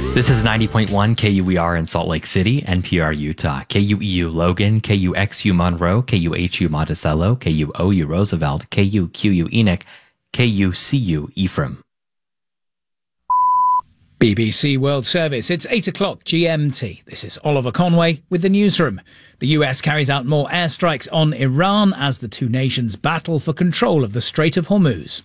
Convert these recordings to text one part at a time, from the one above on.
This is 90.1 KUER in Salt Lake City, NPR Utah, KUEU Logan, KUXU Monroe, KUHU Monticello, KUOU Roosevelt, KUQU Enoch, KUCU Ephraim. BBC World Service. It's 8 o'clock GMT. This is Oliver Conway with the newsroom. The US carries out more airstrikes on Iran as the two nations battle for control of the Strait of Hormuz.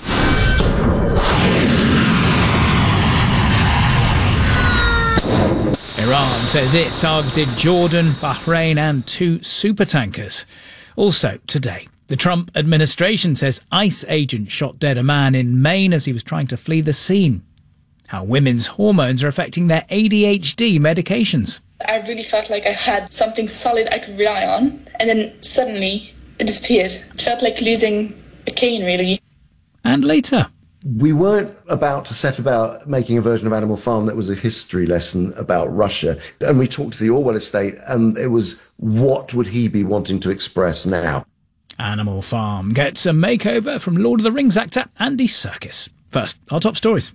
Iran says it targeted Jordan, Bahrain and two supertankers. Also today, the Trump administration says ICE agents shot dead a man in Maine as he was trying to flee the scene. How women's hormones are affecting their ADHD medications. I really felt like I had something solid I could rely on, and then suddenly it disappeared. It felt like losing a cane, really. And later, we weren't about to set about making a version of Animal Farm that was a history lesson about Russia. And we talked to the Orwell estate, and it was, what would he be wanting to express now? Animal Farm gets a makeover from Lord of the Rings actor Andy Serkis. First, our top stories.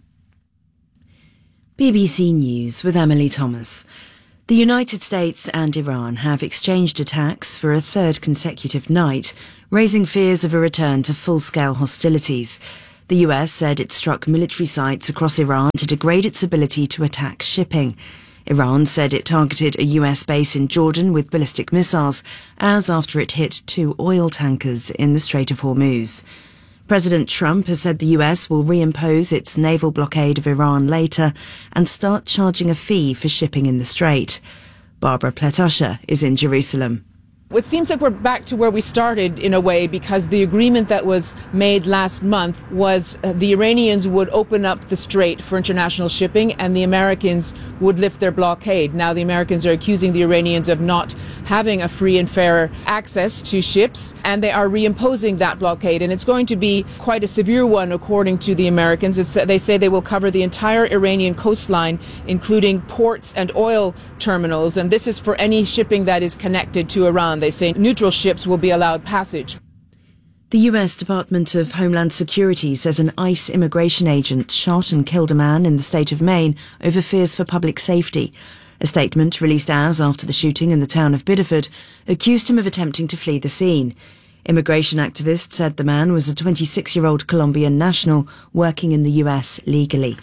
BBC News with Emily Thomas. The United States and Iran have exchanged attacks for a third consecutive night, raising fears of a return to full-scale hostilities. The US said it struck military sites across Iran to degrade its ability to attack shipping. Iran said it targeted a US base in Jordan with ballistic missiles, as after it hit two oil tankers in the Strait of Hormuz. President Trump has said the US will reimpose its naval blockade of Iran later and start charging a fee for shipping in the strait. Barbara Pletusha is in Jerusalem. It seems like we're back to where we started in a way, because the agreement that was made last month was the Iranians would open up the strait for international shipping and the Americans would lift their blockade. Now the Americans are accusing the Iranians of not having a free and fair access to ships, and they are reimposing that blockade, and it's going to be quite a severe one according to the Americans. They say they will cover the entire Iranian coastline, including ports and oil terminals, and this is for any shipping that is connected to Iran. They say neutral ships will be allowed passage. The US Department of Homeland Security says an ICE immigration agent shot and killed a man in the state of Maine over fears for public safety. A statement released hours after the shooting in the town of Biddeford accused him of attempting to flee the scene. Immigration activists said the man was a 26-year-old Colombian national working in the US legally.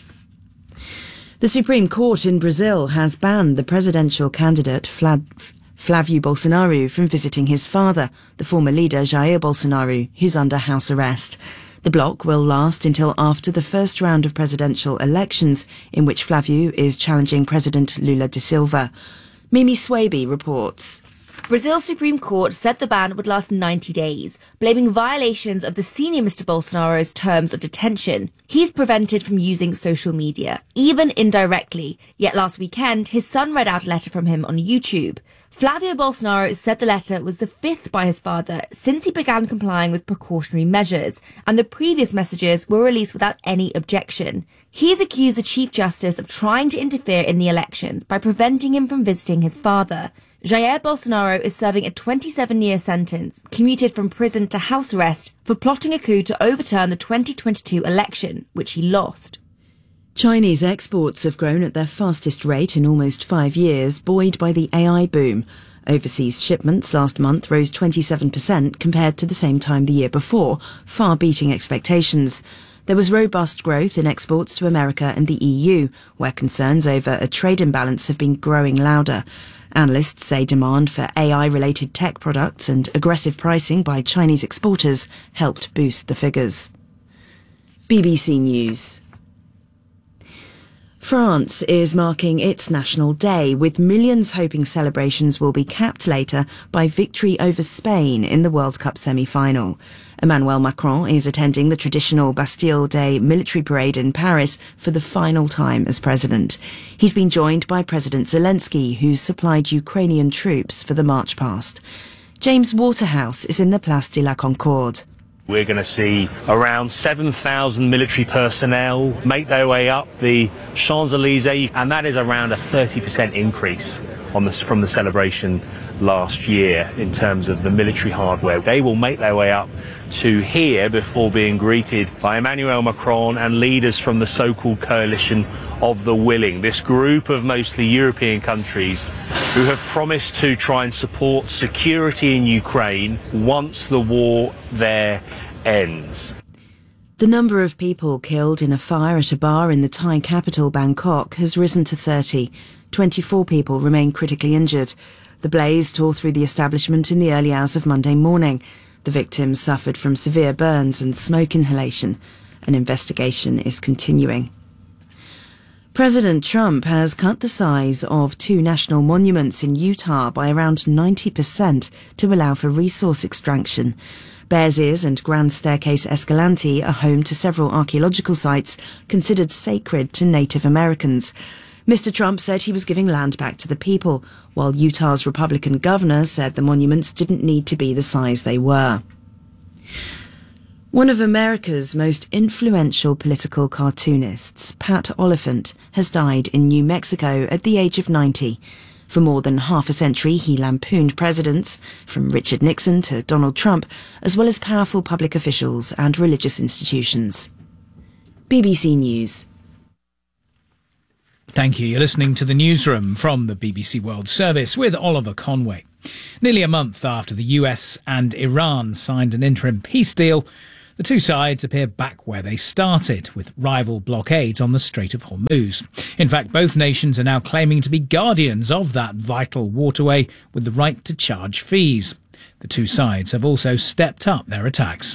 The Supreme Court in Brazil has banned the presidential candidate Flávio Bolsonaro from visiting his father, the former leader Jair Bolsonaro, who's under house arrest. The block will last until after the first round of presidential elections, in which Flávio is challenging President Lula da Silva. Mimi Swaby reports. Brazil's Supreme Court said the ban would last 90 days, blaming violations of the senior Mr. Bolsonaro's terms of detention. He's prevented from using social media, even indirectly. Yet last weekend, his son read out a letter from him on YouTube. Flávio Bolsonaro said the letter was the fifth by his father since he began complying with precautionary measures, and the previous messages were released without any objection. He has accused the Chief Justice of trying to interfere in the elections by preventing him from visiting his father. Jair Bolsonaro is serving a 27-year sentence, commuted from prison to house arrest, for plotting a coup to overturn the 2022 election, which he lost. Chinese exports have grown at their fastest rate in almost 5 years, buoyed by the AI boom. Overseas shipments last month rose 27% compared to the same time the year before, far beating expectations. There was robust growth in exports to America and the EU, where concerns over a trade imbalance have been growing louder. Analysts say demand for AI-related tech products and aggressive pricing by Chinese exporters helped boost the figures. BBC News. France is marking its National Day, with millions hoping celebrations will be capped later by victory over Spain in the World Cup semi-final. Emmanuel Macron is attending the traditional Bastille Day military parade in Paris for the final time as president. He's been joined by President Zelensky, who's supplied Ukrainian troops for the march past. James Waterhouse is in the Place de la Concorde. We're going to see around 7,000 military personnel make their way up the Champs-Élysées, and that is around a 30% increase from the celebration last year in terms of the military hardware. They will make their way up to here before being greeted by Emmanuel Macron and leaders from the so-called coalition of the willing, this group of mostly European countries who have promised to try and support security in Ukraine once the war there ends. The number of people killed in a fire at a bar in the Thai capital, Bangkok, has risen to 30. 24 people remain critically injured. The blaze tore through the establishment in the early hours of Monday morning. The victims suffered from severe burns and smoke inhalation. An investigation is continuing. President Trump has cut the size of 2 national monuments in Utah by around 90% to allow for resource extraction. Bears Ears and Grand Staircase Escalante are home to several archaeological sites considered sacred to Native Americans. Mr. Trump said he was giving land back to the people, while Utah's Republican governor said the monuments didn't need to be the size they were. One of America's most influential political cartoonists, Pat Oliphant, has died in New Mexico at the age of 90. For more than half a century, he lampooned presidents, from Richard Nixon to Donald Trump, as well as powerful public officials and religious institutions. BBC News. Thank you. You're listening to the newsroom from the BBC World Service with Oliver Conway. Nearly a month after the US and Iran signed an interim peace deal, the two sides appear back where they started, with rival blockades on the Strait of Hormuz. In fact, both nations are now claiming to be guardians of that vital waterway with the right to charge fees. The two sides have also stepped up their attacks.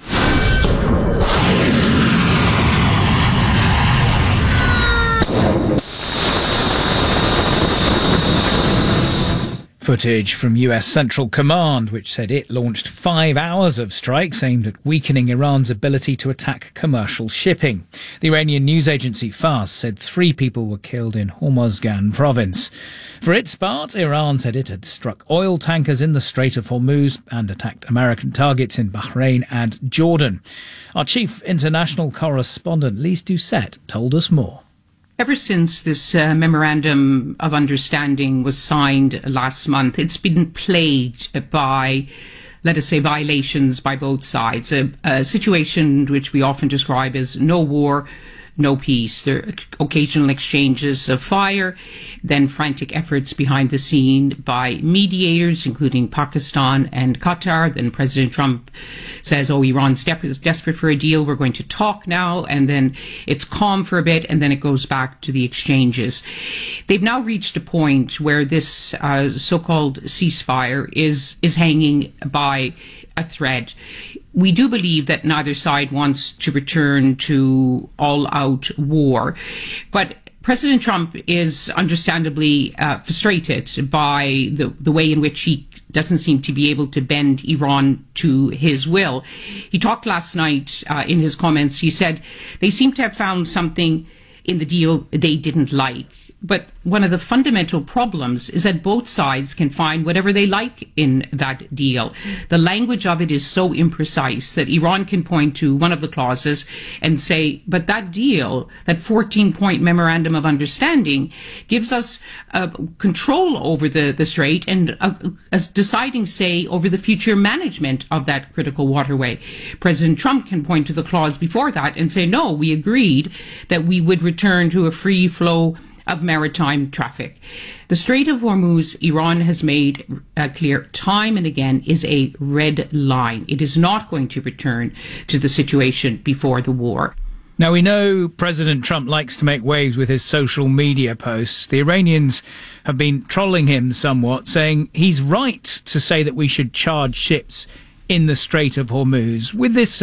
Footage from US Central Command, which said it launched 5 hours of strikes aimed at weakening Iran's ability to attack commercial shipping. The Iranian news agency Fars said 3 people were killed in Hormozgan province. For its part, Iran said it had struck oil tankers in the Strait of Hormuz and attacked American targets in Bahrain and Jordan. Our chief international correspondent, Lise Doucette, told us more. Ever since this memorandum of understanding was signed last month, it's been plagued by, let us say, violations by both sides. A situation which we often describe as no war, no peace. There are occasional exchanges of fire, then frantic efforts behind the scene by mediators, including Pakistan and Qatar. Then President Trump says, Iran's desperate for a deal, we're going to talk now. And then it's calm for a bit, and then it goes back to the exchanges. They've now reached a point where this so-called ceasefire is hanging by a thread. We do believe that neither side wants to return to all-out war, but President Trump is understandably frustrated by the way in which he doesn't seem to be able to bend Iran to his will. He talked last night in his comments. He said they seem to have found something in the deal they didn't like. But one of the fundamental problems is that both sides can find whatever they like in that deal. The language of it is so imprecise that Iran can point to one of the clauses and say, but that deal, that 14-point memorandum of understanding, gives us control over the strait and a deciding say over the future management of that critical waterway. President Trump can point to the clause before that and say, no, we agreed that we would return to a free flow of maritime traffic. The Strait of Hormuz, Iran has made clear time and again, is a red line. It is not going to return to the situation before the war. Now, we know President Trump likes to make waves with his social media posts. The Iranians have been trolling him somewhat, saying he's right to say that we should charge ships in the Strait of Hormuz. With this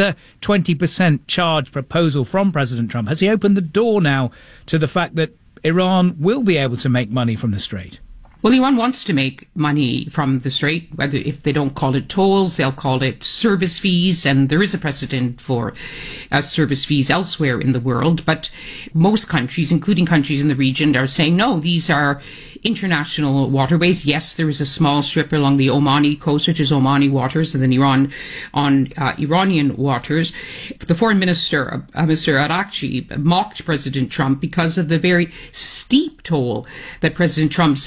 20% charge proposal from President Trump, has he opened the door now to the fact that Iran will be able to make money from the Strait? Well, Iran wants to make money from the Strait. Whether if they don't call it tolls, they'll call it service fees, and there is a precedent for service fees elsewhere in the world. But most countries, including countries in the region, are saying, no, these are international waterways. Yes, there is a small strip along the Omani coast, which is Omani waters, and then Iran on Iranian waters. The foreign minister, Mr. Araghchi, mocked President Trump because of the very steep toll that President Trump says he wants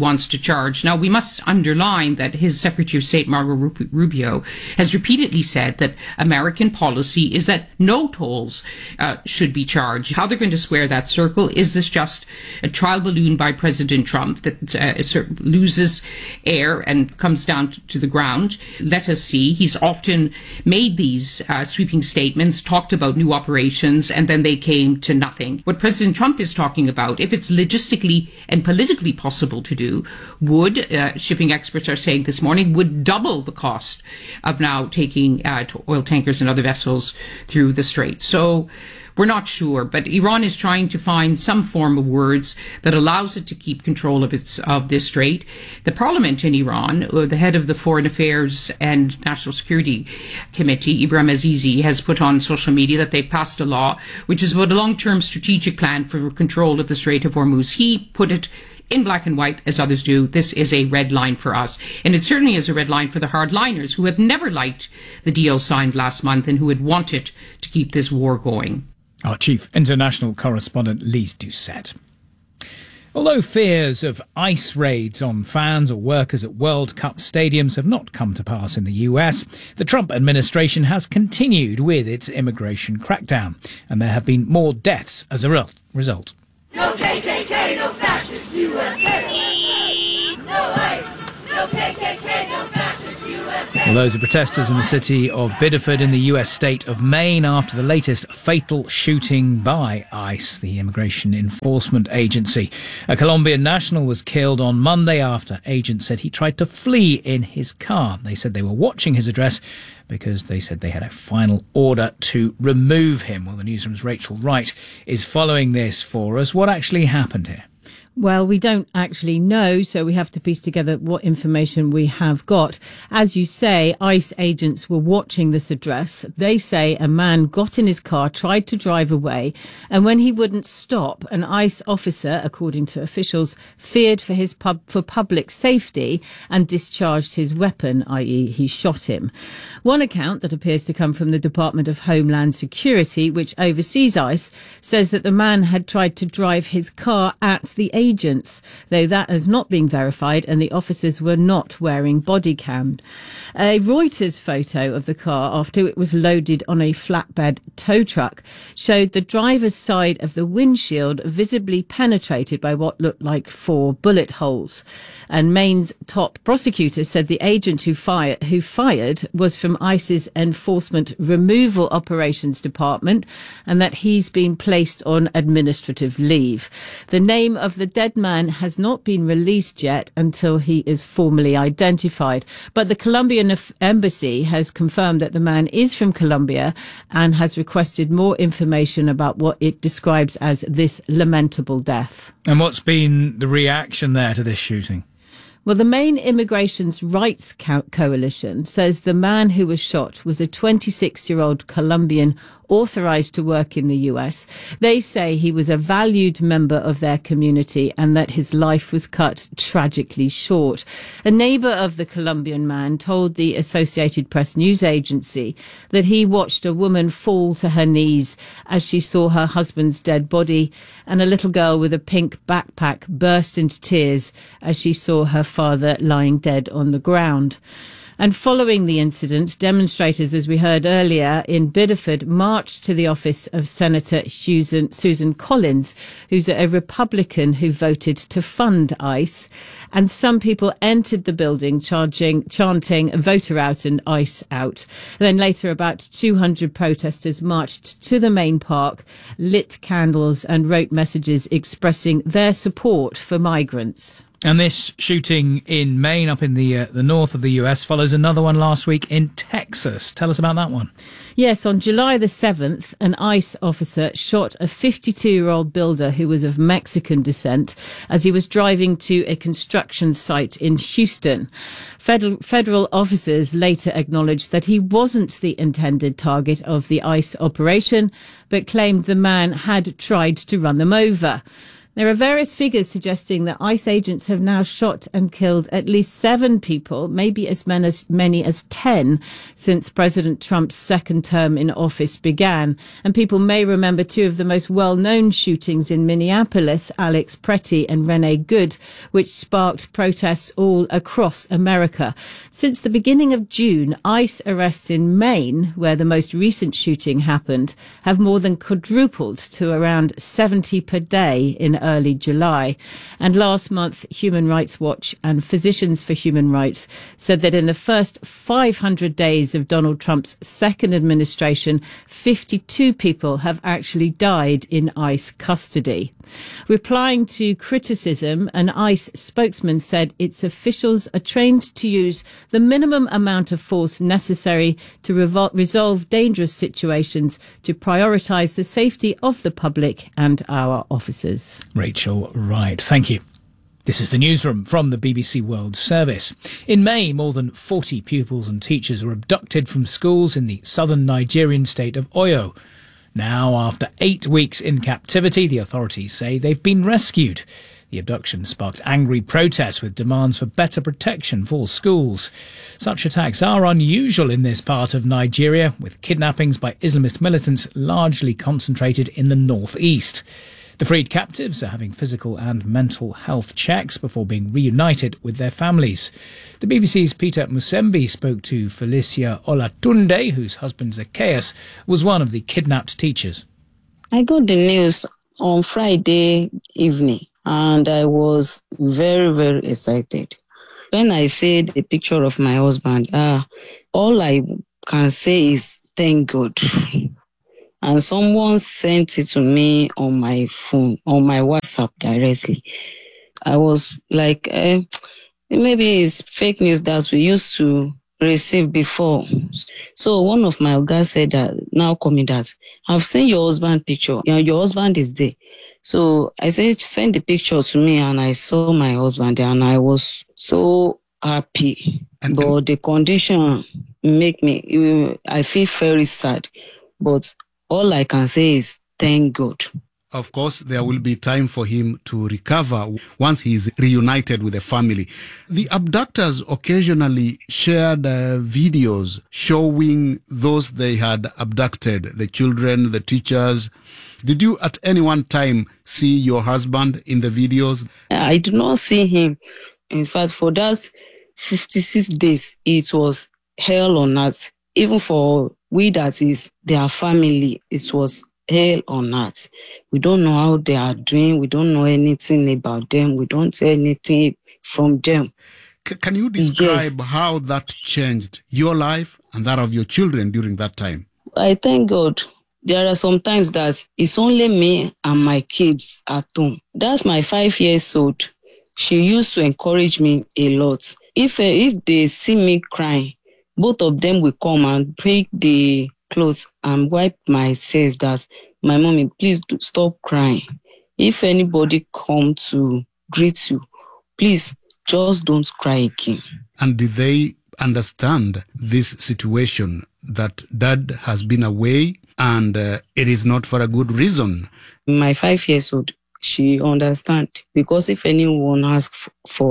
wants to charge. Now, we must underline that his Secretary of State, Marco Rubio, has repeatedly said that American policy is that no tolls should be charged. How they're going to square that circle? Is this just a trial balloon by President Trump that sort of loses air and comes down to the ground? Let us see. He's often made these sweeping statements, talked about new operations, and then they came to nothing. What President Trump is talking about, if it's logistically and politically possible to do, would, shipping experts are saying this morning, would double the cost of now taking oil tankers and other vessels through the Strait. So we're not sure, but Iran is trying to find some form of words that allows it to keep control of this strait. The parliament in Iran, the head of the Foreign Affairs and National Security Committee, Ibrahim Azizi, has put on social media that they've passed a law which is about a long-term strategic plan for control of the Strait of Hormuz. He put it in black and white, as others do. This is a red line for us. And it certainly is a red line for the hardliners who have never liked the deal signed last month and who had wanted to keep this war going. Our chief international correspondent, Lise Doucette. Although fears of ICE raids on fans or workers at World Cup stadiums have not come to pass in the US, the Trump administration has continued with its immigration crackdown, and there have been more deaths as a result. No KKK, no fascist USA! No ICE, no KKK, no fascist USA! Well, those are protesters in the city of Biddeford in the US state of Maine after the latest fatal shooting by ICE, the Immigration Enforcement Agency. A Colombian national was killed on Monday after agents said he tried to flee in his car. They said they were watching his address because they said they had a final order to remove him. Well, the newsroom's Rachel Wright is following this for us. What actually happened here? Well, we don't actually know, so we have to piece together what information we have got. As you say, ICE agents were watching this address. They say a man got in his car, tried to drive away, and when he wouldn't stop, an ICE officer, according to officials, feared for his for public safety and discharged his weapon, i.e. he shot him. One account that appears to come from the Department of Homeland Security, which oversees ICE, says that the man had tried to drive his car at the agents, though that has not been verified and the officers were not wearing body cam. A Reuters photo of the car after it was loaded on a flatbed tow truck showed the driver's side of the windshield visibly penetrated by what looked like 4 bullet holes. And Maine's top prosecutor said the agent who fired was from ICE's Enforcement Removal Operations Department and that he's been placed on administrative leave. The name of the dead man has not been released yet until he is formally identified. But the Colombian embassy has confirmed that the man is from Colombia and has requested more information about what it describes as this lamentable death. And what's been the reaction there to this shooting? Well, the Maine Immigration Rights Coalition says the man who was shot was a 26-year-old Colombian authorized to work in the US. They say he was a valued member of their community and that his life was cut tragically short. A neighbor of the Colombian man told the Associated Press news agency that he watched a woman fall to her knees as she saw her husband's dead body, and a little girl with a pink backpack burst into tears as she saw her father lying dead on the ground. And following the incident, demonstrators, as we heard earlier, in Biddeford marched to the office of Senator Susan Collins, who's a Republican who voted to fund ICE. And some people entered the building chanting "Voter out" and "ICE out." And then later, about 200 protesters marched to the main park, lit candles and wrote messages expressing their support for migrants. And this shooting in Maine, up in the north of the US, follows another one last week in Texas. Tell us about that one. Yes, on July the 7th, an ICE officer shot a 52-year-old builder who was of Mexican descent as he was driving to a construction site in Houston. Federal officers later acknowledged that he wasn't the intended target of the ICE operation, but claimed the man had tried to run them over. There are various figures suggesting that ICE agents have now shot and killed at least 7 people, maybe as many as 10, since President Trump's second term in office began. And people may remember 2 of the most well-known shootings in Minneapolis, Alex Pretty and Rene Good, which sparked protests all across America. Since the beginning of June, ICE arrests in Maine, where the most recent shooting happened, have more than quadrupled to around 70 per day in early July. And last month, Human Rights Watch and Physicians for Human Rights said that in the first 500 days of Donald Trump's second administration, 52 people have actually died in ICE custody. Replying to criticism, an ICE spokesman said its officials are trained to use the minimum amount of force necessary to resolve dangerous situations, to prioritise the safety of the public and our officers. Rachel Wright, thank you. This is the newsroom from the BBC World Service. In May, more than 40 pupils and teachers were abducted from schools in the southern Nigerian state of Oyo. Now, after 8 weeks in captivity, the authorities say they've been rescued. The abduction sparked angry protests with demands for better protection for schools. Such attacks are unusual in this part of Nigeria, with kidnappings by Islamist militants largely concentrated in the northeast. The freed captives are having physical and mental health checks before being reunited with their families. The BBC's Peter Musembi spoke to Felicia Olatunde, whose husband Zacchaeus was one of the kidnapped teachers. I got the news on Friday evening and I was very, very excited. When I see the picture of my husband, all I can say is thank God. And someone sent it to me on my phone, on my WhatsApp directly. I was like, maybe it's fake news that we used to receive before. So one of my guys said that, now coming that, I've seen your husband picture. Your husband is there. So I said, send the picture to me, and I saw my husband there, and I was so happy. But the condition make me, I feel very sad. But all I can say is thank God. Of course, there will be time for him to recover once he is reunited with the family. The abductors occasionally shared videos showing those they had abducted, the children, the teachers. Did you at any one time see your husband in the videos? I did not see him. In fact, for that 56 days, it was hell on earth. Even for we that is their family, it was hell on earth. We don't know how they are doing. We don't know anything about them. We don't hear anything from them. Can you describe how that changed your life and that of your children during that time? I thank God. There are some times that it's only me and my kids at home. That's my 5-year-old. She used to encourage me a lot. If they see me crying, both of them will come and break the clothes and wipe my tears that, my mommy, please stop crying. If anybody come to greet you, please just don't cry again. And did they understand this situation that dad has been away and it is not for a good reason? My 5-year-old, she understand, because if anyone asks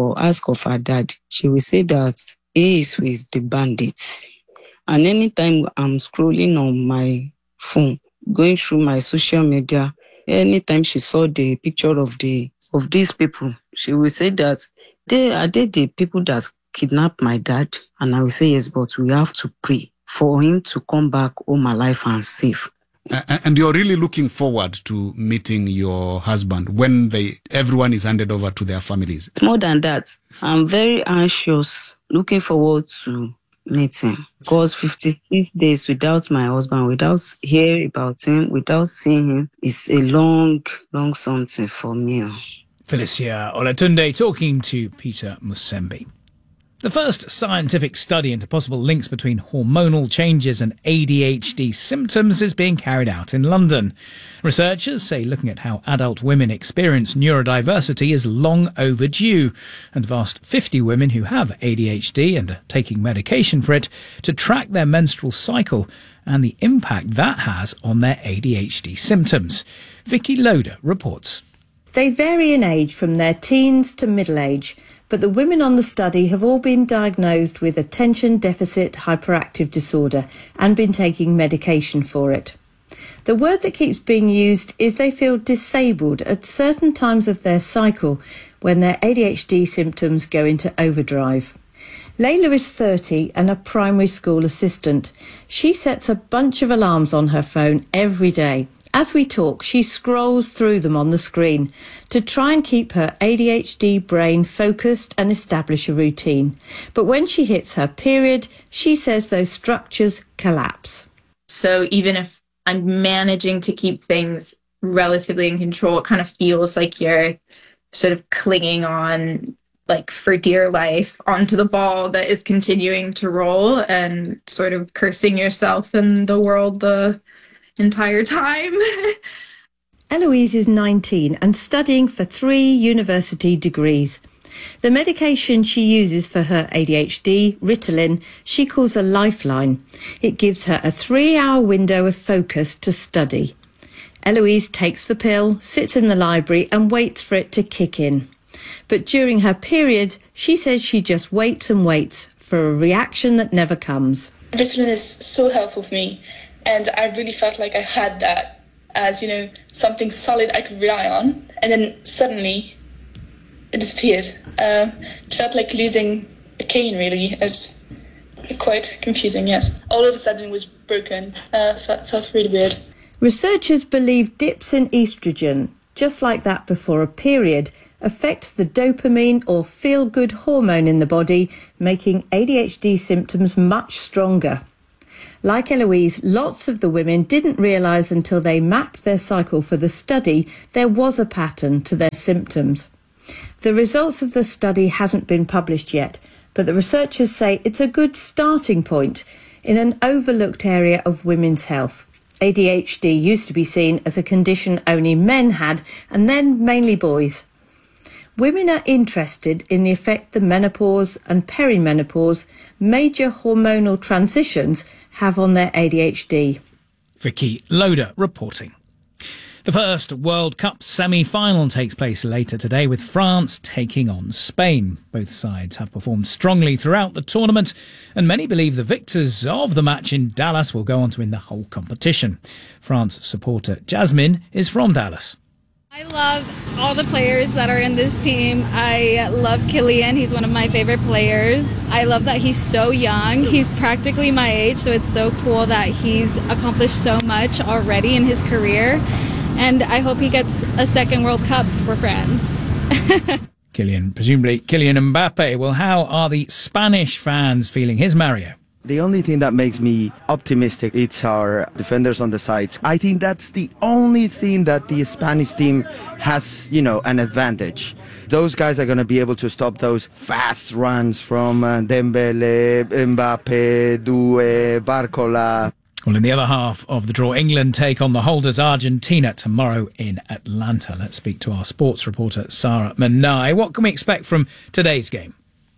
of her dad, she will say that he is with the bandits. And anytime I'm scrolling on my phone, going through my social media, anytime she saw the picture of these people, she will say that are they the people that kidnapped my dad? And I will say yes, but we have to pray for him to come back home alive and safe. And you're really looking forward to meeting your husband when everyone is handed over to their families? It's more than that. I'm very anxious, looking forward to meet him. Because 56 days without my husband, without hearing about him, without seeing him, is a long, long something for me. Felicia Olatunde talking to Peter Musembi. The first scientific study into possible links between hormonal changes and ADHD symptoms is being carried out in London. Researchers say looking at how adult women experience neurodiversity is long overdue, and have asked 50 women who have ADHD and are taking medication for it to track their menstrual cycle and the impact that has on their ADHD symptoms. Vicky Loader reports. They vary in age from their teens to middle age, but the women on the study have all been diagnosed with attention deficit hyperactive disorder and been taking medication for it. The word that keeps being used is they feel disabled at certain times of their cycle when their ADHD symptoms go into overdrive. Layla is 30 and a primary school assistant. She sets a bunch of alarms on her phone every day. As we talk, she scrolls through them on the screen to try and keep her ADHD brain focused and establish a routine. But when she hits her period, she says those structures collapse. So even if I'm managing to keep things relatively in control, it kind of feels like you're sort of clinging on, like for dear life, onto the ball that is continuing to roll and sort of cursing yourself and the world the entire time. Eloise is 19 and studying for 3 university degrees. The medication she uses for her ADHD, Ritalin, she calls a lifeline. It gives her a 3-hour window of focus to study. Eloise takes the pill, sits in the library and waits for it to kick in. But during her period, she says she just waits and waits for a reaction that never comes. Ritalin is so helpful for me, and I really felt like I had that as, something solid I could rely on. And then suddenly it disappeared. It felt like losing a cane, really. It's quite confusing, yes. All of a sudden it was broken. Felt really weird. Researchers believe dips in estrogen, just like that before a period, affect the dopamine or feel-good hormone in the body, making ADHD symptoms much stronger. Like Eloise, lots of the women didn't realise until they mapped their cycle for the study there was a pattern to their symptoms. The results of the study hasn't been published yet, but the researchers say it's a good starting point in an overlooked area of women's health. ADHD used to be seen as a condition only men had, and then mainly boys. Women are interested in the effect the menopause and perimenopause, major hormonal transitions, have on their ADHD. Vicky Loader reporting. The first World Cup semi-final takes place later today with France taking on Spain. Both sides have performed strongly throughout the tournament and many believe the victors of the match in Dallas will go on to win the whole competition. France supporter Jasmine is from Dallas. I love all the players that are in this team. I love Kylian. He's one of my favorite players. I love that he's so young. He's practically my age, so it's so cool that he's accomplished so much already in his career. And I hope he gets a second World Cup for France. Presumably Kylian Mbappe. Well, how are the Spanish fans feeling? Here's Mario. The only thing that makes me optimistic is our defenders on the sides. I think that's the only thing that the Spanish team has, an advantage. Those guys are going to be able to stop those fast runs from Dembele, Mbappe, Due, Barcola. Well, in the other half of the draw, England take on the holders Argentina tomorrow in Atlanta. Let's speak to our sports reporter, Sarah Manai. What can we expect from today's game?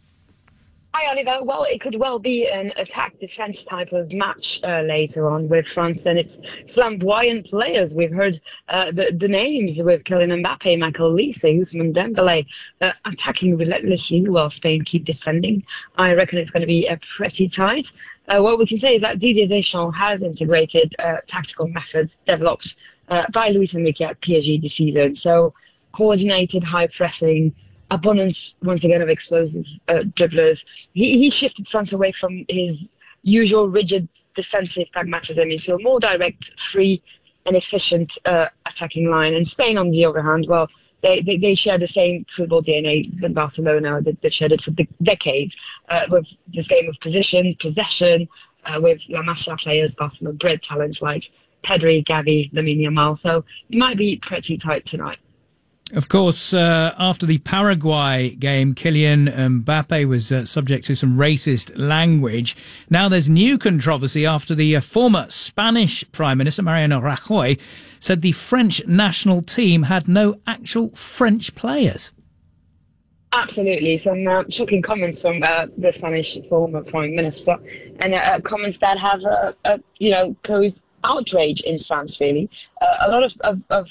Hi, Oliver. Well, it could well be an attack-defense type of match later on with France and its flamboyant players. We've heard the names with Kylian Mbappe, Michael Olise, Ousmane Dembele attacking relentlessly while Spain keep defending. I reckon it's going to be pretty tight. What we can say is that Didier Deschamps has integrated tactical methods developed by Luis Enrique at PSG this season. So coordinated high pressing, abundance, once again, of explosive dribblers. He shifted France away from his usual rigid defensive pragmatism into a more direct, free and efficient attacking line. And Spain, on the other hand, well, they share the same football DNA than Barcelona. They shared it for decades with this game of possession, with La Masia players, Barcelona-bred talents like Pedri, Gavi, Lamine Yamal. So it might be pretty tight tonight. Of course, after the Paraguay game, Kylian Mbappe was subject to some racist language. Now there's new controversy after the former Spanish Prime Minister, Mariano Rajoy, said the French national team had no actual French players. Absolutely. Some shocking comments from the Spanish former Prime Minister, and comments that have, caused outrage in France, really. A lot of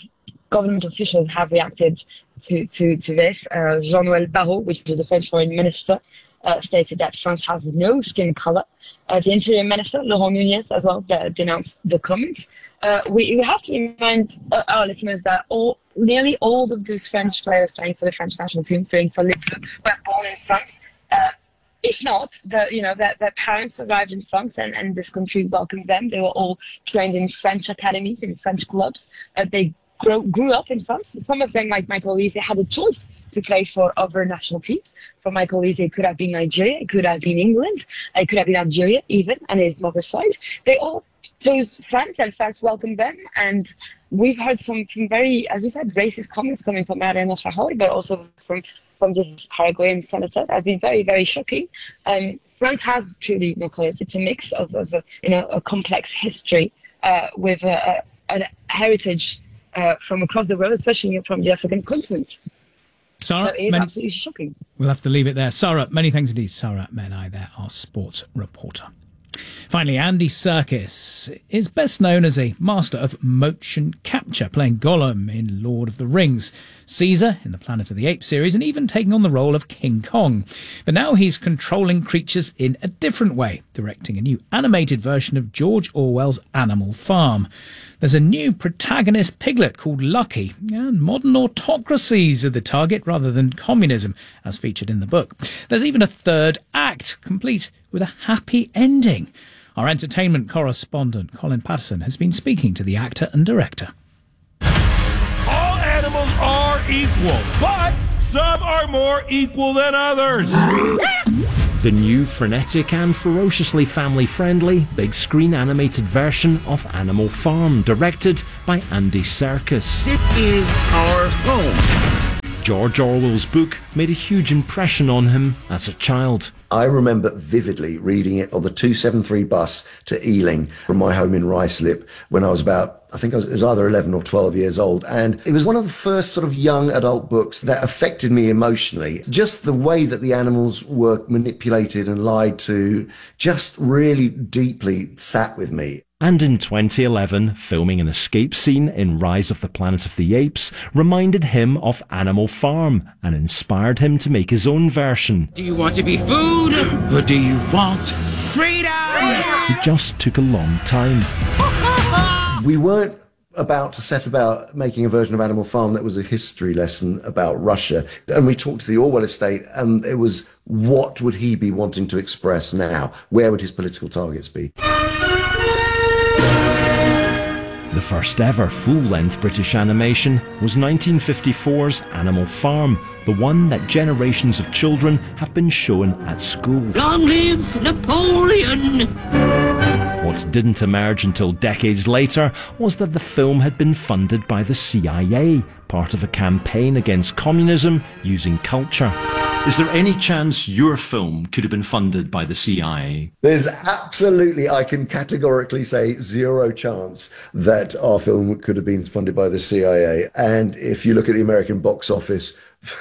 government officials have reacted to this. Jean-Noël Barrot, which is the French foreign minister, stated that France has no skin color. The Interior Minister, Laurent Nunez, as well, denounced the comments. We have to remind our listeners that nearly all of those French players playing for the French national team, playing for Les Bleus, were born in France. If not, their parents arrived in France and this country welcomed them. They were all trained in French academies, in French clubs. They grew up in France. Some of them, like Michael Olise, had a choice to play for other national teams. For Michael Olise, it could have been Nigeria, it could have been England, it could have been Algeria even, and his mother's side. They all chose France, and France welcomed them. And we've heard some very, as you said, racist comments coming from Mariano Rajoy, but also from this Paraguayan senator. That has been very, very shocking. France has truly, Nicholas, it's a mix of a complex history with a heritage from across the world, especially from the African continent. Sarah, so it's absolutely shocking. We'll have to leave it there. Sarah, many thanks indeed. Sarah Menai there, our sports reporter. Finally, Andy Serkis is best known as a master of motion capture, playing Gollum in Lord of the Rings, Caesar in the Planet of the Apes series, and even taking on the role of King Kong. But now he's controlling creatures in a different way, directing a new animated version of George Orwell's Animal Farm. There's a new protagonist piglet called Lucky, and modern autocracies are the target rather than communism, as featured in the book. There's even a third act, complete with a happy ending. Our entertainment correspondent, Colin Patterson, has been speaking to the actor and director. All animals are equal, but some are more equal than others. The new frenetic and ferociously family-friendly big-screen animated version of Animal Farm, directed by Andy Serkis. This is our home. George Orwell's book made a huge impression on him as a child. I remember vividly reading it on the 273 bus to Ealing from my home in Ruislip when I was it was either 11 or 12 years old. And it was one of the first sort of young adult books that affected me emotionally. Just the way that the animals were manipulated and lied to just really deeply sat with me. And in 2011, filming an escape scene in Rise of the Planet of the Apes reminded him of Animal Farm and inspired him to make his own version. Do you want to be food or do you want freedom? It just took a long time. We weren't about to set about making a version of Animal Farm that was a history lesson about Russia. And we talked to the Orwell estate, and it was, what would he be wanting to express now? Where would his political targets be? The first ever full-length British animation was 1954's Animal Farm, the one that generations of children have been shown at school. Long live Napoleon! What didn't emerge until decades later was that the film had been funded by the CIA, part of a campaign against communism using culture. Is there any chance your film could have been funded by the CIA? There's absolutely, I can categorically say, zero chance that our film could have been funded by the CIA. And if you look at the American box office,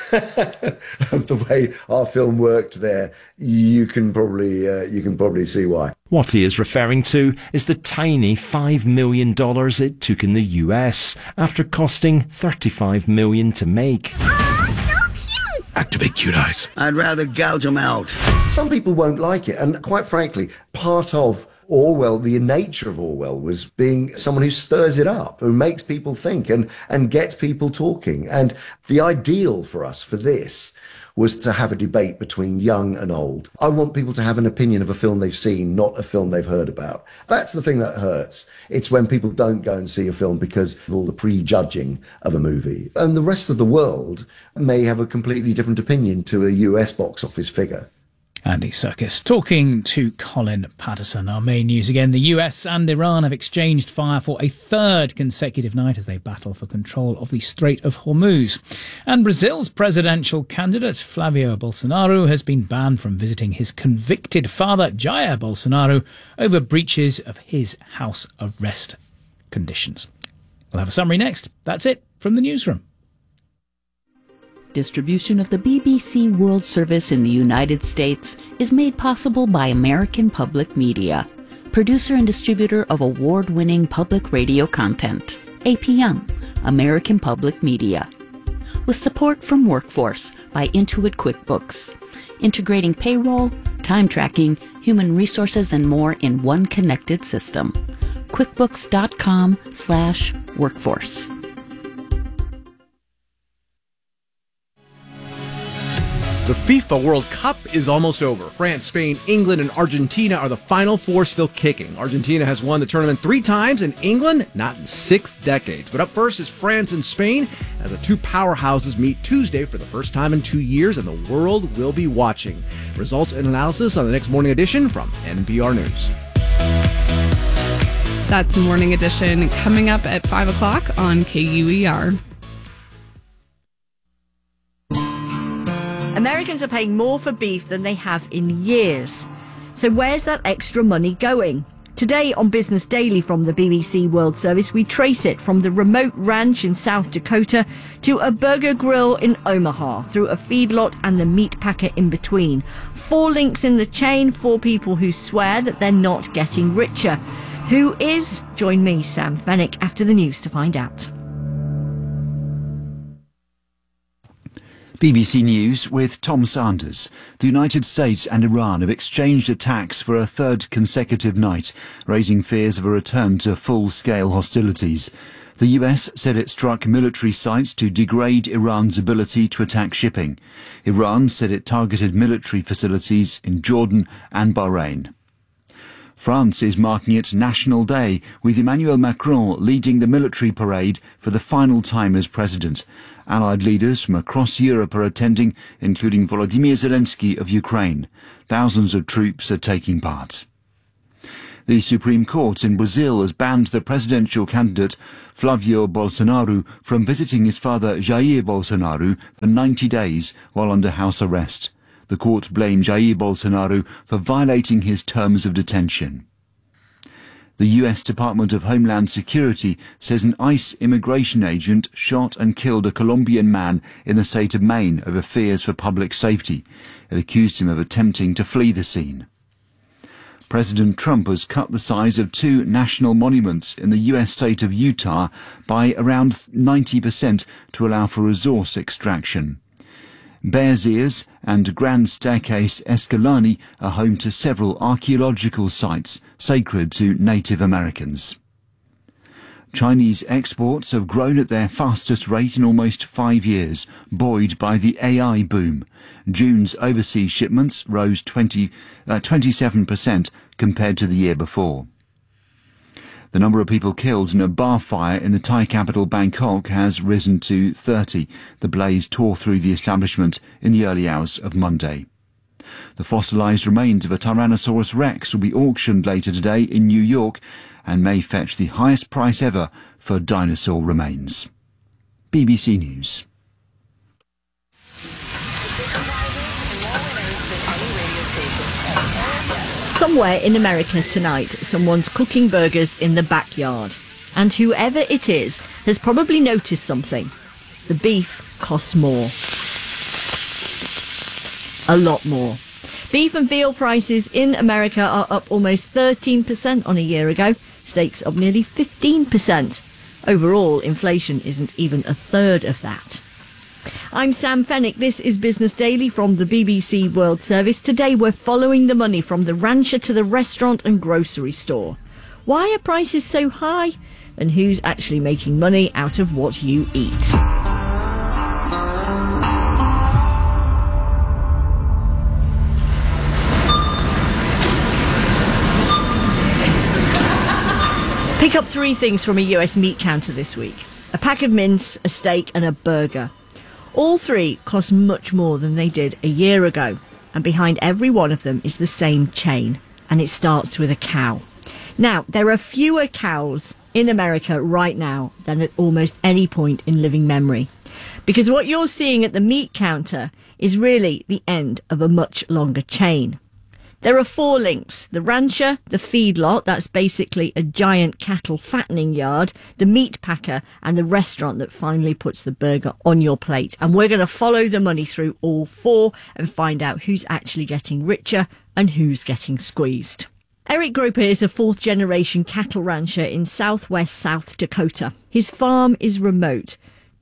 of the way our film worked there, you can probably see why. What he is referring to is the tiny $5 million it took in the US, after costing $35 million to make. Activate cute eyes. I'd rather gouge them out. Some people won't like it, and quite frankly, part of Orwell, the nature of Orwell, was being someone who stirs it up, who makes people think and gets people talking. And the ideal for us for this was to have a debate between young and old. I want people to have an opinion of a film they've seen, not a film they've heard about. That's the thing that hurts. It's when people don't go and see a film because of all the prejudging of a movie. And the rest of the world may have a completely different opinion to a US box office figure. Andy Serkis talking to Colin Patterson. Our main news again. The US and Iran have exchanged fire for a third consecutive night as they battle for control of the Strait of Hormuz. And Brazil's presidential candidate Flavio Bolsonaro has been banned from visiting his convicted father Jair Bolsonaro over breaches of his house arrest conditions. We'll have a summary next. That's it from the newsroom. Distribution of the BBC World Service in the United States is made possible by American Public Media, producer and distributor of award-winning public radio content. APM, American Public Media. With support from Workforce by Intuit QuickBooks, integrating payroll, time tracking, human resources, and more in one connected system. QuickBooks.com/workforce. The FIFA World Cup is almost over. France, Spain, England, and Argentina are the final four still kicking. Argentina has won the tournament 3 times, and England not in 6 decades. But up first is France and Spain, as the two powerhouses meet Tuesday for the first time in 2 years, and the world will be watching. Results and analysis on the next Morning Edition from NPR News. That's Morning Edition coming up at 5 o'clock on KUER. Americans are paying more for beef than they have in years. So where's that extra money going? Today on Business Daily from the BBC World Service, we trace it from the remote ranch in South Dakota to a burger grill in Omaha, through a feedlot and the meat packer in between. 4 links in the chain, 4 people who swear that they're not getting richer. Who is? Join me, Sam Fennick, after the news to find out. BBC News with Tom Sanders. The United States and Iran have exchanged attacks for a 3rd consecutive night, raising fears of a return to full-scale hostilities. The US said it struck military sites to degrade Iran's ability to attack shipping. Iran said it targeted military facilities in Jordan and Bahrain. France is marking its National Day, with Emmanuel Macron leading the military parade for the final time as president. Allied leaders from across Europe are attending, including Volodymyr Zelensky of Ukraine. Thousands of troops are taking part. The Supreme Court in Brazil has banned the presidential candidate Flavio Bolsonaro from visiting his father Jair Bolsonaro for 90 days while under house arrest. The court blamed Jair Bolsonaro for violating his terms of detention. The US Department of Homeland Security says an ICE immigration agent shot and killed a Colombian man in the state of Maine over fears for public safety. It accused him of attempting to flee the scene. President Trump has cut the size of 2 national monuments in the US state of Utah by around 90% to allow for resource extraction. Bears Ears and Grand Staircase Escalante are home to several archaeological sites sacred to Native Americans. Chinese exports have grown at their fastest rate in almost 5 years, buoyed by the AI boom. June's overseas shipments rose 27% compared to the year before. The number of people killed in a bar fire in the Thai capital Bangkok has risen to 30. The blaze tore through the establishment in the early hours of Monday. The fossilised remains of a Tyrannosaurus rex will be auctioned later today in New York and may fetch the highest price ever for dinosaur remains. BBC News. Somewhere in America tonight, someone's cooking burgers in the backyard. And whoever it is has probably noticed something. The beef costs more. A lot more. Beef and veal prices in America are up almost 13% on a year ago. Steaks up nearly 15%. Overall, inflation isn't even a third of that. I'm Sam Fennick. This is Business Daily from the BBC World Service. Today we're following the money from the rancher to the restaurant and grocery store. Why are prices so high? And who's actually making money out of what you eat? Pick up 3 things from a US meat counter this week. A pack of mince, a steak and a burger. All 3 cost much more than they did a year ago. And behind every one of them is the same chain. And it starts with a cow. Now, there are fewer cows in America right now than at almost any point in living memory. Because what you're seeing at the meat counter is really the end of a much longer chain. There are 4 links: the rancher, the feedlot, that's basically a giant cattle fattening yard, the meat packer, and the restaurant that finally puts the burger on your plate. And we're going to follow the money through all 4 and find out who's actually getting richer and who's getting squeezed. Eric Groper is a fourth-generation cattle rancher in southwest South Dakota. His farm is remote,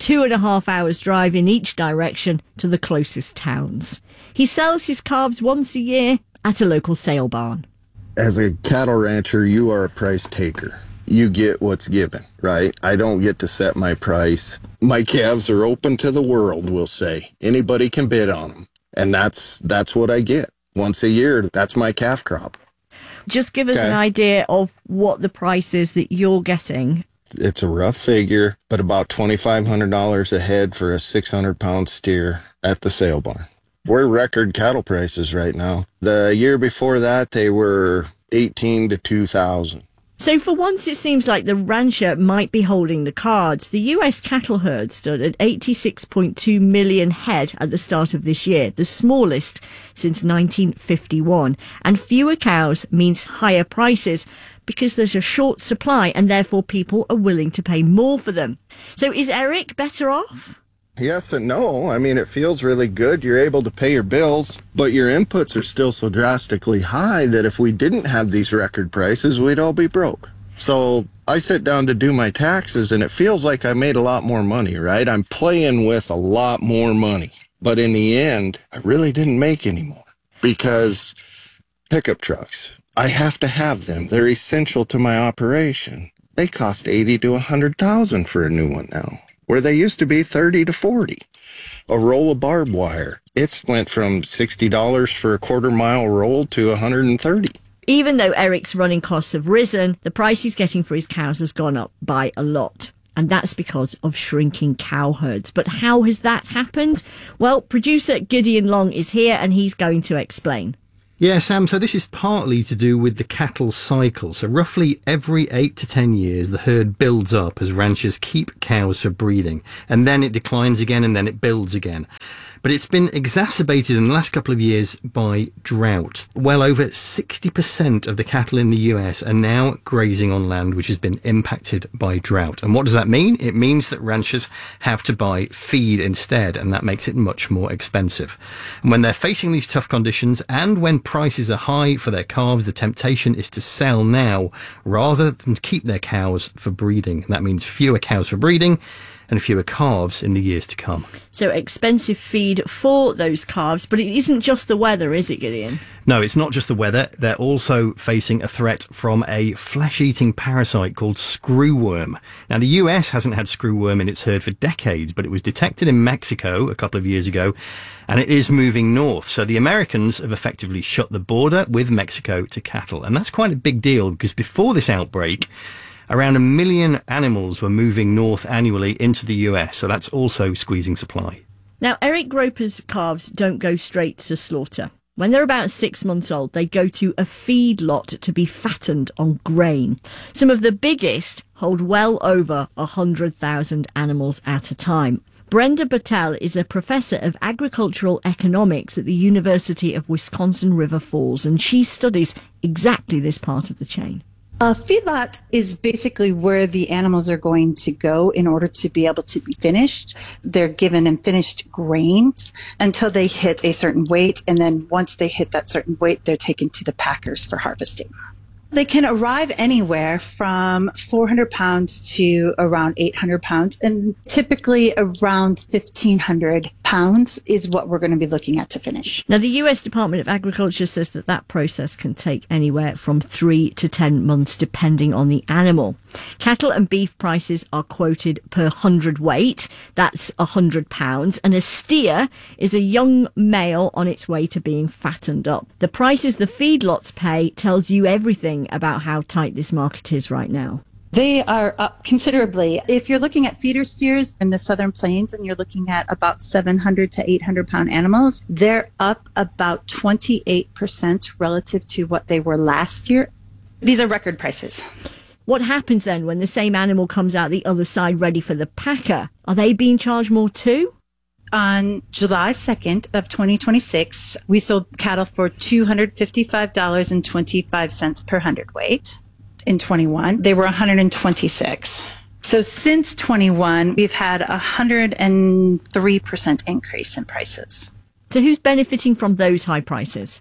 2.5 hours drive in each direction to the closest towns. He sells his calves once a year at a local sale barn. As a cattle rancher, you are a price taker. You get what's given, right? I don't get to set my price. My calves are open to the world, we'll say. Anybody can bid on them. And that's what I get. Once a year, that's my calf crop. Just give us an idea of what the price is that you're getting. It's a rough figure, but about $2,500 a head for a 600-pound steer at the sale barn. We're record cattle prices right now. The year before that, they were $18,000 to $2,000. So for once, it seems like the rancher might be holding the cards. The US cattle herd stood at 86.2 million head at the start of this year, the smallest since 1951. And fewer cows means higher prices because there's a short supply and therefore people are willing to pay more for them. So is Eric better off? Yes and no. I mean, it feels really good. You're able to pay your bills, but your inputs are still so drastically high that if we didn't have these record prices, we'd all be broke. So I sit down to do my taxes and it feels like I made a lot more money, right? I'm playing with a lot more money. But in the end, I really didn't make any more because pickup trucks, I have to have them. They're essential to my operation. They cost $80,000 to $100,000 for a new one now, where they used to be $30,000 to $40,000. A roll of barbed wire, it's went from $60 for a quarter-mile roll to $130. Even though Eric's running costs have risen, the price he's getting for his cows has gone up by a lot. And that's because of shrinking cow herds. But how has that happened? Well, producer Gideon Long is here and he's going to explain. Yeah, Sam, so this is partly to do with the cattle cycle. So roughly every 8 to 10 years, the herd builds up as ranchers keep cows for breeding. And then it declines again and then it builds again. But it's been exacerbated in the last couple of years by drought. Well over 60% of the cattle in the US are now grazing on land which has been impacted by drought. And what does that mean? It means that ranchers have to buy feed instead, and that makes it much more expensive. And when they're facing these tough conditions and when prices are high for their calves, the temptation is to sell now rather than to keep their cows for breeding. And that means fewer cows for breeding and fewer calves in the years to come. So expensive feed for those calves, but it isn't just the weather, is it, Gideon? No, it's not just the weather. They're also facing a threat from a flesh-eating parasite called screwworm. Now, the US hasn't had screwworm in its herd for decades, but it was detected in Mexico a couple of years ago, and it is moving north. So the Americans have effectively shut the border with Mexico to cattle, and that's quite a big deal because before this outbreak, around 1 million animals were moving north annually into the US, so that's also squeezing supply. Now, Eric Groper's calves don't go straight to slaughter. When they're about 6 months old, they go to a feedlot to be fattened on grain. Some of the biggest hold well over 100,000 animals at a time. Brenda Battelle is a professor of agricultural economics at the University of Wisconsin River Falls, and she studies exactly this part of the chain. A feedlot is basically where the animals are going to go in order to be able to be finished. They're given finished grains until they hit a certain weight, and then once they hit that certain weight, they're taken to the packers for harvesting. They can arrive anywhere from 400 pounds to around 800 pounds, and typically around 1,500 pounds is what we're going to be looking at to finish. Now, the US Department of Agriculture says that that process can take anywhere from 3 to 10 months, depending on the animal. Cattle and beef prices are quoted per hundredweight. That's 100 pounds. And a steer is a young male on its way to being fattened up. The prices the feedlots pay tells you everything about how tight this market is right now. They are up considerably. If you're looking at feeder steers in the Southern Plains and you're looking at about 700 to 800 pound animals, they're up about 28% relative to what they were last year. These are record prices. What happens then when the same animal comes out the other side ready for the packer? Are they being charged more too? On July 2nd of 2026, we sold cattle for $255.25 per hundredweight. In 21, they were $126. So since 21, we've had a 103% increase in prices. So who's benefiting from those high prices?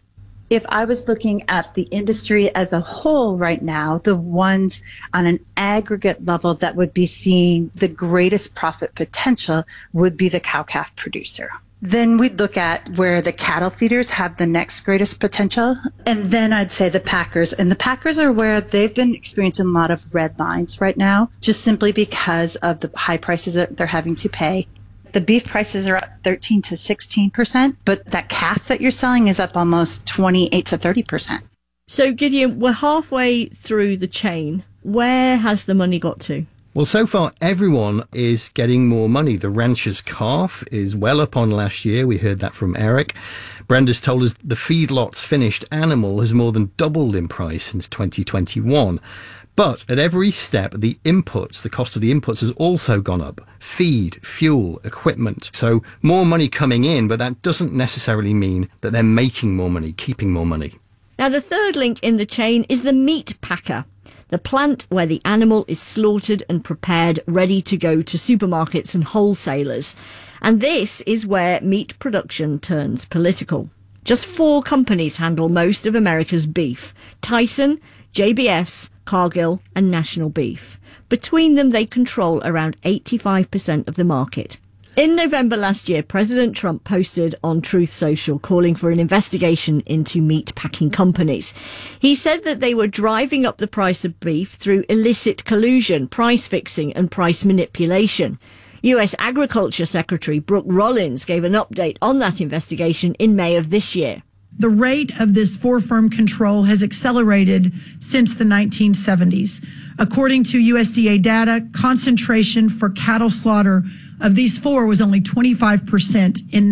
If I was looking at the industry as a whole right now, the ones on an aggregate level that would be seeing the greatest profit potential would be the cow-calf producer. Then we'd look at where the cattle feeders have the next greatest potential. And then I'd say the packers. And the packers are where they've been experiencing a lot of red lines right now, just simply because of the high prices that they're having to pay. The beef prices are up 13 to 16%, but that calf that you're selling is up almost 28 to 30%. So, Gideon, we're halfway through the chain. Where has the money got to? Well, so far, everyone is getting more money. The rancher's calf is well up on last year. We heard that from Eric. Brenda's told us the feedlot's finished animal has more than doubled in price since 2021. But at every step, the inputs, the cost of the inputs has also gone up. Feed, fuel, equipment. So more money coming in, but that doesn't necessarily mean that they're making more money, keeping more money. Now, the third link in the chain is the meat packer, the plant where the animal is slaughtered and prepared, ready to go to supermarkets and wholesalers. And this is where meat production turns political. Just 4 companies handle most of America's beef: Tyson, JBS, Cargill and National Beef. Between them, they control around 85% of the market. In November last year, President Trump posted on Truth Social calling for an investigation into meat packing companies. He said that they were driving up the price of beef through illicit collusion, price fixing and price manipulation. US Agriculture Secretary Brooke Rollins gave an update on that investigation in May of this year. The rate of this 4-firm control has accelerated since the 1970s. According to USDA data, concentration for cattle slaughter of these 4 was only 25% in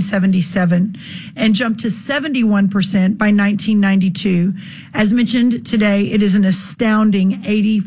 1977 and jumped to 71% by 1992. As mentioned today, it is an astounding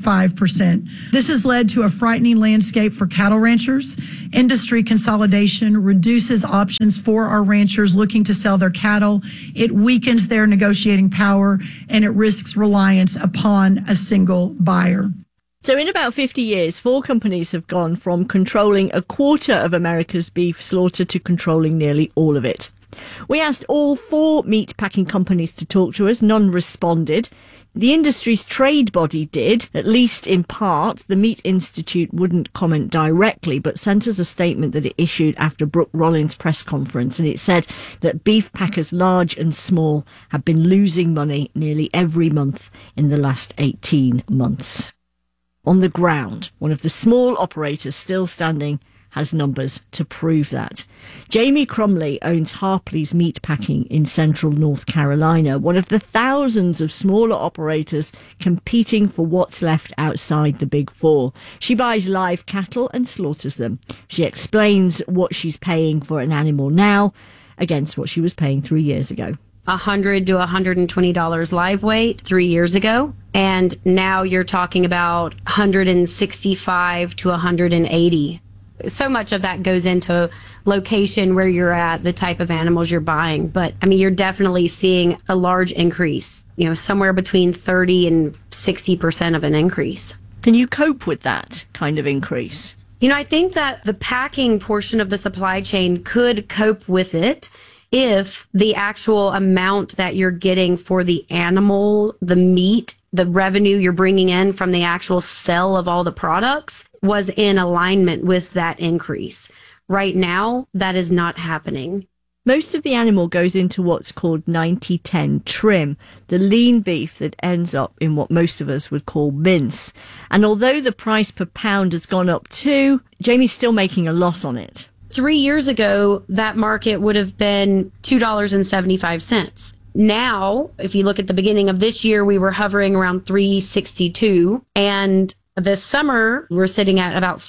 85%. This has led to a frightening landscape for cattle ranchers. Industry consolidation reduces options for our ranchers looking to sell their cattle. It weakens their negotiating power, and it risks reliance upon a single buyer. So in about 50 years, 4 companies have gone from controlling a quarter of America's beef slaughter to controlling nearly all of it. We asked all 4 meat packing companies to talk to us. None responded. The industry's trade body did, at least in part. The Meat Institute wouldn't comment directly, but sent us a statement that it issued after Brooke Rollins' press conference, and it said that beef packers large and small have been losing money nearly every month in the last 18 months. On the ground, one of the small operators still standing has numbers to prove that. Jamie Crumley owns Harpley's Meat Packing in central North Carolina, one of the thousands of smaller operators competing for what's left outside the Big 4. She buys live cattle and slaughters them. She explains what she's paying for an animal now against what she was paying 3 years ago. $100 to $120 live weight 3 years ago. And now you're talking about $165 to $180. So much of that goes into location, where you're at, the type of animals you're buying. But I mean, you're definitely seeing a large increase, somewhere between 30 and 60% of an increase. Can you cope with that kind of increase? I think that the packing portion of the supply chain could cope with it if the actual amount that you're getting for the animal, the meat, the revenue you're bringing in from the actual sale of all the products was in alignment with that increase. Right now, that is not happening. Most of the animal goes into what's called 90-10 trim, the lean beef that ends up in what most of us would call mince. And although the price per pound has gone up too, Jamie's still making a loss on it. 3 years ago, that market would have been $2.75. Now, if you look at the beginning of this year, we were hovering around $3.62. And this summer, we're sitting at about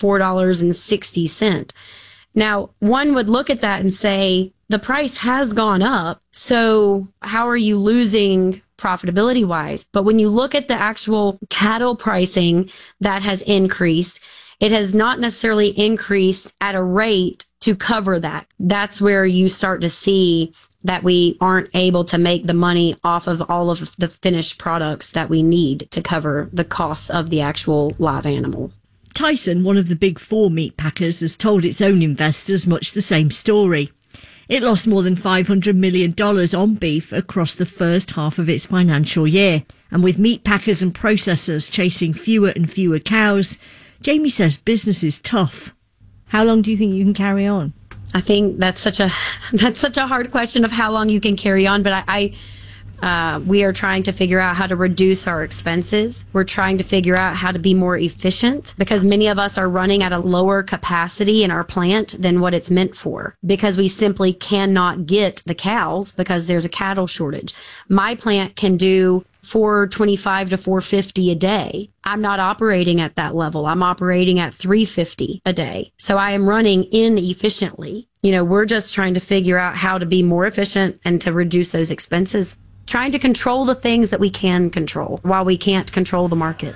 $4.60. Now, one would look at that and say, the price has gone up. So how are you losing profitability wise? But when you look at the actual cattle pricing that has increased, it has not necessarily increased at a rate to cover that. That's where you start to see that we aren't able to make the money off of all of the finished products that we need to cover the costs of the actual live animal. Tyson, one of the Big 4 meat packers, has told its own investors much the same story. It lost more than $500 million on beef across the first half of its financial year. And with meat packers and processors chasing fewer and fewer cows, Jamie says business is tough. How long do you think you can carry on? I think that's such a hard question of how long you can carry on, but we are trying to figure out how to reduce our expenses. We're trying to figure out how to be more efficient because many of us are running at a lower capacity in our plant than what it's meant for because we simply cannot get the cows because there's a cattle shortage. My plant can do $425 to $450 a day. I'm not operating at that level. I'm operating at $350 a day. So I am running inefficiently. We're just trying to figure out how to be more efficient and to reduce those expenses. Trying to control the things that we can control while we can't control the market.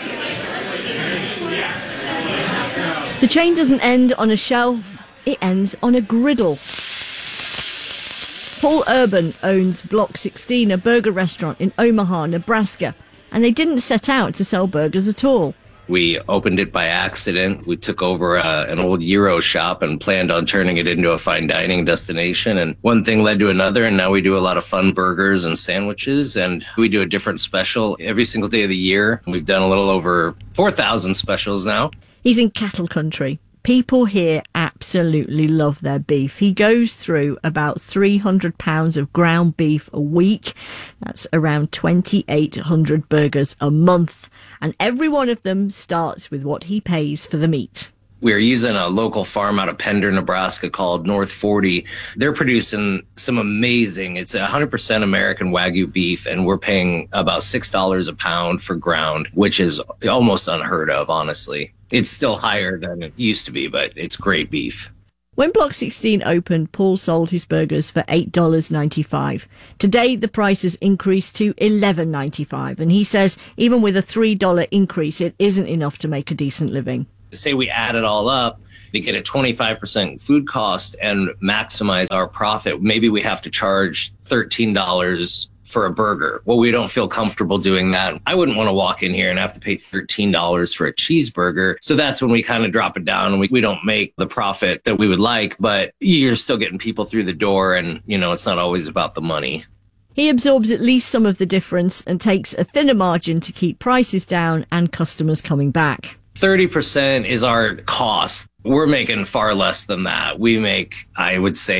The chain doesn't end on a shelf, it ends on a griddle. Paul Urban owns Block 16, a burger restaurant in Omaha, Nebraska, and they didn't set out to sell burgers at all. We opened it by accident. We took over an old Euro shop and planned on turning it into a fine dining destination. And one thing led to another. And now we do a lot of fun burgers and sandwiches. And we do a different special every single day of the year. We've done a little over 4,000 specials now. He's in cattle country. People here absolutely love their beef. He goes through about 300 pounds of ground beef a week. That's around 2,800 burgers a month. And every one of them starts with what he pays for the meat. We're using a local farm out of Pender, Nebraska called North 40. They're producing some amazing, it's 100% American Wagyu beef, and we're paying about $6 a pound for ground, which is almost unheard of, honestly. It's still higher than it used to be, but it's great beef. When Block 16 opened, Paul sold his burgers for $8.95. Today, the price has increased to $11.95, and he says even with a $3 increase, it isn't enough to make a decent living. Say we add it all up, we get a 25% food cost and maximize our profit. Maybe we have to charge $13 for a burger. Well, we don't feel comfortable doing that. I wouldn't want to walk in here and have to pay $13 for a cheeseburger. So that's when we kind of drop it down and we don't make the profit that we would like, but you're still getting people through the door and, it's not always about the money. He absorbs at least some of the difference and takes a thinner margin to keep prices down and customers coming back. 30% is our cost. We're making far less than that. We make, I would say,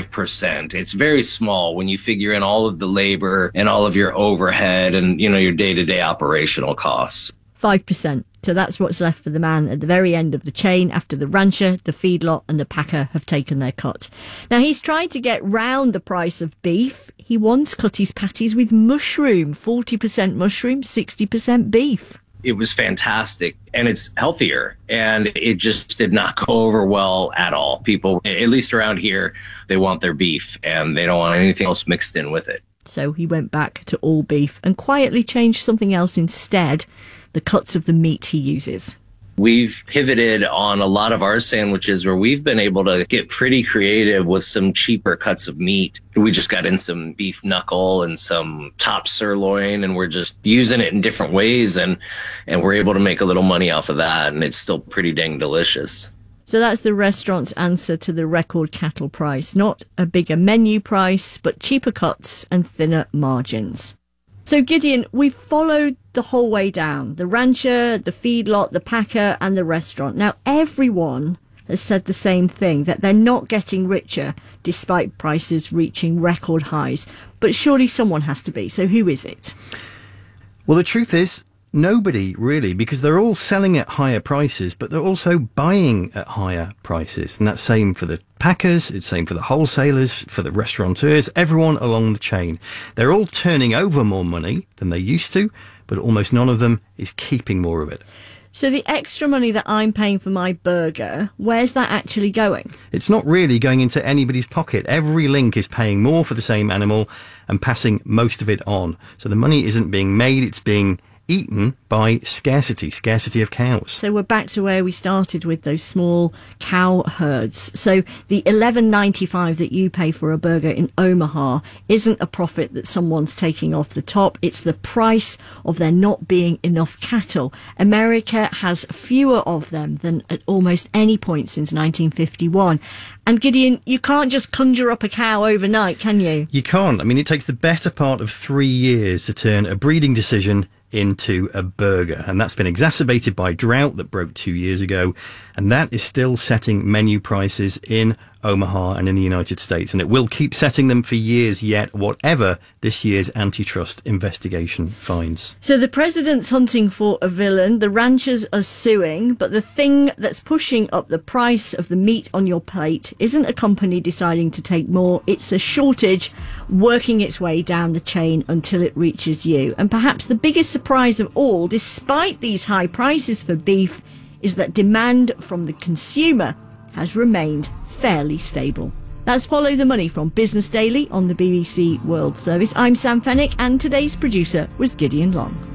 5%. It's very small when you figure in all of the labor and all of your overhead and, your day-to-day operational costs. 5%. So that's what's left for the man at the very end of the chain after the rancher, the feedlot and the packer have taken their cut. Now, he's trying to get round the price of beef. He once cut his patties with mushroom, 40% mushroom, 60% beef. It was fantastic and it's healthier and it just did not go over well at all. People, at least around here, they want their beef and they don't want anything else mixed in with it. So he went back to all beef and quietly changed something else instead, the cuts of the meat he uses. We've pivoted on a lot of our sandwiches where we've been able to get pretty creative with some cheaper cuts of meat. We just got in some beef knuckle and some top sirloin, and we're just using it in different ways, and we're able to make a little money off of that, and it's still pretty dang delicious. So that's the restaurant's answer to the record cattle price. Not a bigger menu price, but cheaper cuts and thinner margins. So, Gideon, we've followed the whole way down. The rancher, the feedlot, the packer and the restaurant. Now, everyone has said the same thing, that they're not getting richer despite prices reaching record highs. But surely someone has to be. So who is it? Well, the truth is, nobody really, because they're all selling at higher prices, but they're also buying at higher prices. And that's same for the packers, it's same for the wholesalers, for the restaurateurs, everyone along the chain. They're all turning over more money than they used to, but almost none of them is keeping more of it. So the extra money that I'm paying for my burger, where's that actually going? It's not really going into anybody's pocket. Every link is paying more for the same animal and passing most of it on. So the money isn't being made, it's being eaten by scarcity of cows. So we're back to where we started with those small cow herds. So the $11.95 that you pay for a burger in Omaha isn't a profit that someone's taking off the top. It's the price of there not being enough cattle. America has fewer of them than at almost any point since 1951. And Gideon, you can't just conjure up a cow overnight, can you? You can't. I mean, it takes the better part of 3 years to turn a breeding decision into a burger, and that's been exacerbated by drought that broke 2 years ago, and that is still setting menu prices in Omaha and in the United States, and it will keep setting them for years yet, whatever this year's antitrust investigation finds. So the president's hunting for a villain, the ranchers are suing, but the thing that's pushing up the price of the meat on your plate isn't a company deciding to take more, it's a shortage working its way down the chain until it reaches you. And perhaps the biggest surprise of all, despite these high prices for beef, is that demand from the consumer has remained fairly stable. That's Follow the Money from Business Daily on the BBC World Service. I'm Sam Fennick, and today's producer was Gideon Long.